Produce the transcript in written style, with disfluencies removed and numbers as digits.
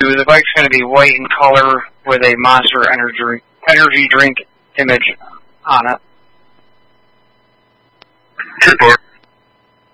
The bike's going to be white in color with a Monster energy drink image on it. Super.